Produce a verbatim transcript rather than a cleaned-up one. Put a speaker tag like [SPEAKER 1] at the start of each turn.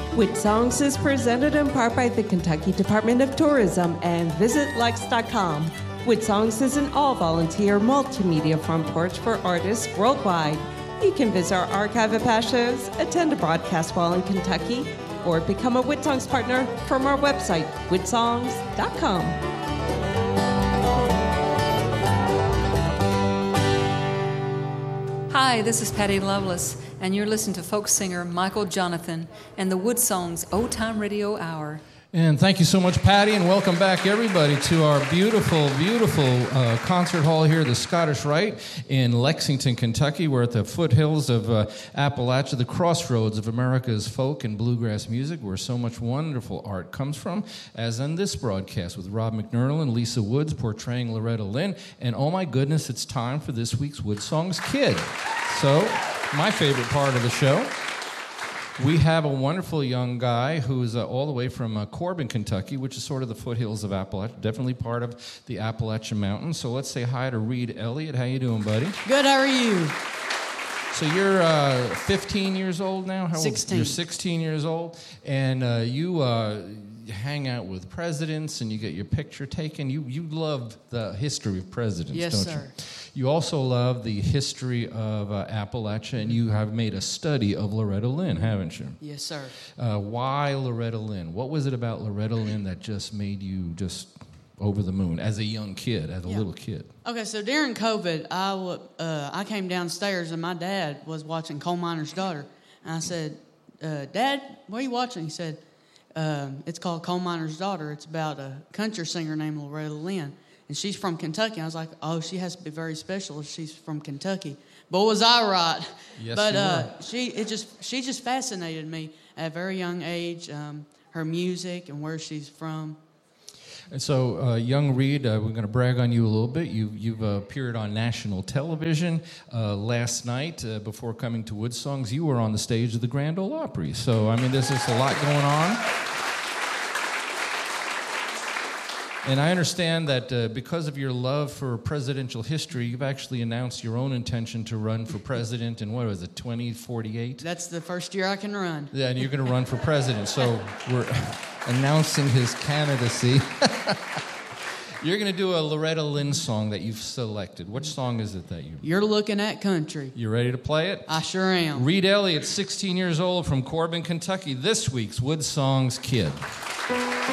[SPEAKER 1] Wood Songs is presented in part by the Kentucky Department of Tourism and Visit Lex dot com. Wood Songs is an all-volunteer multimedia front porch for artists worldwide. You can visit our archive of past shows, attend a broadcast while in Kentucky, or become a Wood Songs partner from our website, wood songs dot com.
[SPEAKER 2] Hi, this is Patty Loveless, and you're listening to folk singer Michael Jonathan and the Wood Songs Old Time Radio Hour.
[SPEAKER 3] And thank you so much, Patty, and welcome back, everybody, to our beautiful, beautiful uh, concert hall here, the Scottish Rite in Lexington, Kentucky. We're at the foothills of uh, Appalachia, the crossroads of America's folk and bluegrass music, where so much wonderful art comes from, as in this broadcast with Rob McNernal and Lisa Woods portraying Loretta Lynn. And oh my goodness, it's time for this week's Wood Songs Kid. So, my favorite part of the show. We have a wonderful young guy who's uh, all the way from uh, Corbin, Kentucky, which is sort of the foothills of Appalachia, definitely part of the Appalachian Mountains. So let's say hi to Reed Elliott. How you doing, buddy?
[SPEAKER 4] Good, how are you?
[SPEAKER 3] So you're uh, fifteen years old now? How
[SPEAKER 4] sixteen.
[SPEAKER 3] Old? You're sixteen years old, and uh, you uh, hang out with presidents, and you get your picture taken. You you love the history of presidents,
[SPEAKER 4] yes,
[SPEAKER 3] don't
[SPEAKER 4] sir.
[SPEAKER 3] you? You also love the history of uh, Appalachia, and you have made a study of Loretta Lynn, haven't you?
[SPEAKER 4] Yes, sir.
[SPEAKER 3] Uh, why Loretta Lynn? What was it about Loretta Lynn that just made you just over the moon as a young kid, as a
[SPEAKER 4] Yeah.
[SPEAKER 3] little kid?
[SPEAKER 4] Okay, so during COVID, I, w- uh, I came downstairs, and my dad was watching Coal Miner's Daughter. And I said, uh, Dad, what are you watching? He said, um, it's called Coal Miner's Daughter. It's about a country singer named Loretta Lynn. And she's from Kentucky. I was like, oh, she has to be very special if she's from Kentucky. But was I right?
[SPEAKER 3] Yes,
[SPEAKER 4] but
[SPEAKER 3] you
[SPEAKER 4] uh,
[SPEAKER 3] were.
[SPEAKER 4] she it just she just fascinated me at a very young age. Um, her music and where she's from.
[SPEAKER 3] And so, uh, young Reed, uh, we're going to brag on you a little bit. You, you've uh, appeared on national television uh, last night uh, before coming to Wood Songs. You were on the stage of the Grand Ole Opry. So, I mean, there's just a lot going on. And I understand that uh, because of your love for presidential history, you've actually announced your own intention to run for president in, what was it, twenty forty-eight?
[SPEAKER 4] That's the first year I can run.
[SPEAKER 3] Yeah, and you're going to run for president. So we're announcing his candidacy. You're going to do a Loretta Lynn song that you've selected. Which song is it that you...
[SPEAKER 4] You're looking at country.
[SPEAKER 3] You ready to play it?
[SPEAKER 4] I sure am.
[SPEAKER 3] Reed Elliott, sixteen years old, from Corbin, Kentucky, this week's Wood Songs Kid.